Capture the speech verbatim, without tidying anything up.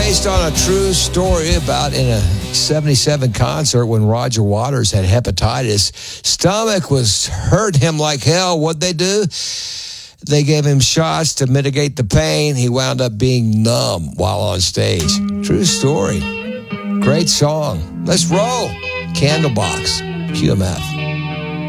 based on a true story about in a seventy-seven concert when Roger Waters had hepatitis. Stomach was hurt him like hell. What'd they do? They gave him shots to mitigate the pain. He wound up being numb while on stage. True story. Great song. Let's roll. Candlebox. Q M F.